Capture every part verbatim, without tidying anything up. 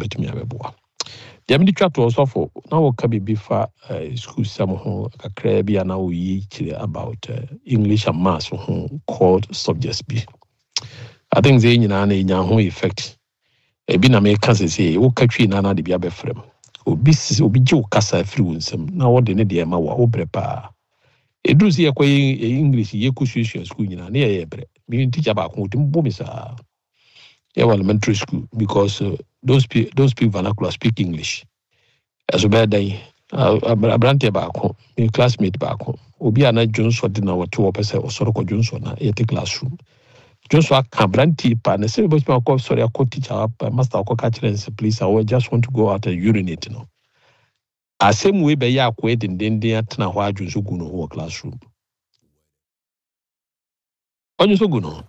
betumi abeboa dia me twa to osofo na wo ka bibi fa school sam ho kakra bia na wo yi kire about uh, English and maths ho called subjects bi I think they nyina na nya ho effect e bi na me ka sese wo ka twi na na de bia be frem obi obi ji wo kasa free wonsam na wo de ne de ma wo brepa eduru si ekwe English ye kususu school nyina na ye bre me teacher ba ko tim bo mi sa yeah, elementary school because uh, those pe those people vernacular speak English. As a bad day, a brandy back home, my classmate back home. Obi ana Johnson did not two percent or Soroko Johnson at the classroom. Johnson can brandy pan. I said, "But my call sorry, I call teacher up. Master I call catcher and say, please, I just want to go out and urinate." You know. A same way by ya quit and then they are tana wa Johnson go no classroom. On so go no.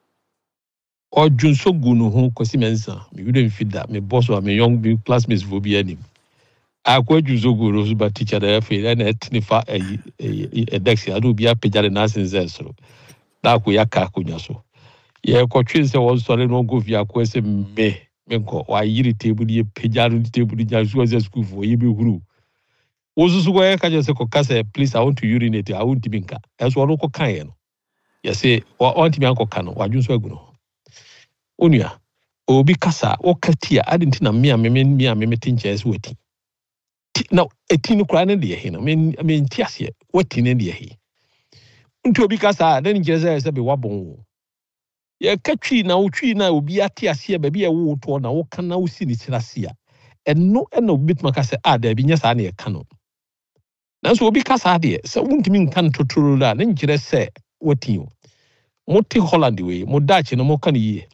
Or Junso Gunu who Cosimensa, you didn't feed that. My boss or my young classmates will be any. I quite Junso Guru, but teacher the F A and a Tinifa a Dexia, do be a Pejari Nasin Zestro. That we are Kakunyaso. Yeah, Cochins was sorry no go via question me. Menko, why ye table ye Pejari table in Jazua school for you grew. Was where can you say, please, I want to urinate, I won't binka. As one local kind. You say, or auntie Uncle Cano, or Junso Guno. Unia obi kasa o katia adinti na me me me me metin chance weti now etinu kra na de he no me me ntiase weti na de he nti obi kasa na njeze se be wabon ye katwi na wotwi na obi atiase ba bia wo to na wo kana wo si ni tirase a eno eno bit makase a da bi nya sa na ye kano na so obi kasa de se wuntimi nkan totoro da na njire se weti o moti Holland we mo Dutch no mo kan yi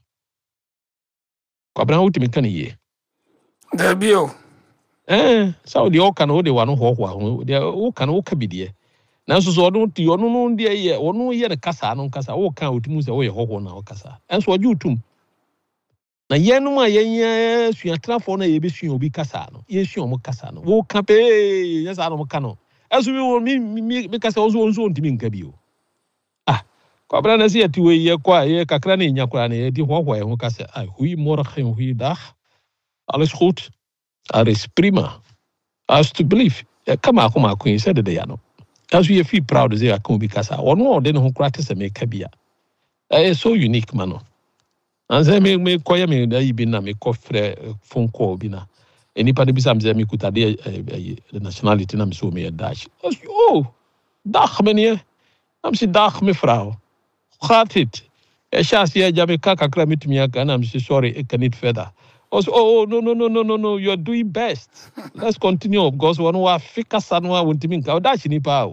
Kwabran wuti meka ne ye. Da bio. Eh, so the all can hold the one who ho they all can all kabidie. Nanso so no ti ono no de ye, ono ye ne kasa no kasa, wo kan otimu se wo ye ho na wo kasa. Enso oju utum. Na ye no ma ye ye suatrafo na ye be sua obi kasa no. Ye sua mo kasa no. Wo kan pe, ye sa no mo ka no. Enso mi mi mi kasa onso onso ntimi nka bio. Ah, Kwabran na se ati we ye kwa ye kakra na nya kwa na ye di ho ho ye ho kasa. Ai, goedemorgen, goeiedag. Alles goed? Alles prima. Als te belief. Come on, come on, Queen said the day. As we feel proud as they are coming because I one more than who practice and make kabia. It's so unique, man. And say me me koya me da ibina me kofre phone call bina. Anybody be some say me kuta the nationality na me so me Dutch. Oh, dag meneer. I'm si dag mevrouw. Gaat het? E chas ye Jamaica kakra mitumi aka na I'm sorry, I can eat further. Also, oh, no, no, no, no, no, no, you're doing best. Let's continue because one wa fika sanwa wuntiminka. Odachi ni pao.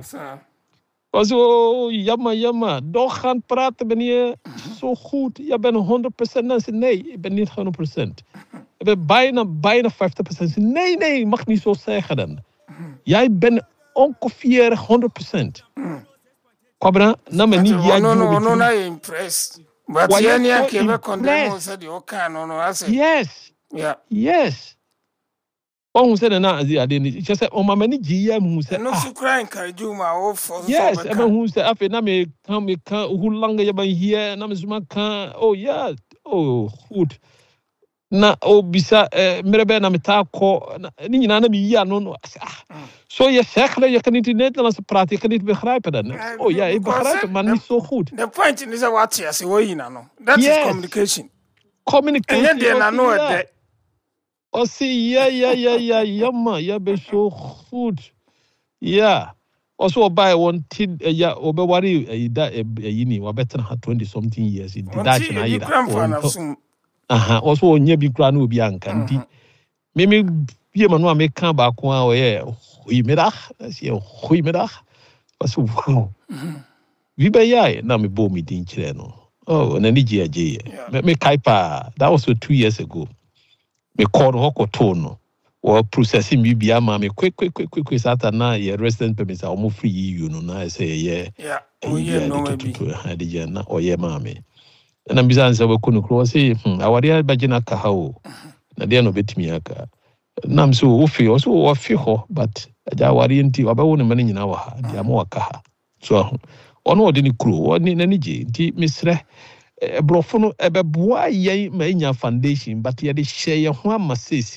Also, yama, yama. Don't gaan praten, meneer. Zo goed. Je bent honderd procent. Nee, ik ben niet honderd procent. Ik ben bijna, bijna vijftig procent. Nee, nee, mag niet zo zeggen dan. Jij bent ongeveer honderd procent. Kwabra, na me ni ya no, no, no, no, impressed. But well, yeah, yeah, so yeah, condemn said you can no no I said yes yeah yes oh said na azi ade ni just say o mama ni giya mu say no so cry encourage you ma o for yes e who say afi na me kan me kan who langa ya ban here na me zuma kan oh yeah oh good na o bisa merebe na metako ni nyina na mi ya no no so je zegt je kan niet in Nederlands praten je kan niet begrijpen dan oh ja ik begrijp het maar niet zo goed the point is what you say we na no that yes. is communication communication and then I know that oh see ja ja ja ja jammer je bent zo goed ja also by one thing ja obe wari da yini wa better ha twenty something years in Dutch na yira aha also onye bi kra na obi anka ndi meme bie manu ameka ba ko a oye goeiemiddag sie goeiemiddag was wow wie ben jij na me bo mi din kire no oh na ni ji aje me me kaipa that was two years ago me call no ko to no or processing mi bia ma me quick quick quick quick sata na ye resident permit a mo free you no na say ye yeah oh yeah no maybe ha de je na oye ma me na mbisa nse we kunu kro say awari bagina ka hawo na de no betimi aka nam so wo fi o so wo fi ho but aja wari nti obawo ne mane nyina wa ha dia mo waka ha so ono odi ni kro oni na ni je nti misre e brofo no ebe boa yen ma nya foundation but ye de hye ye ho amasesi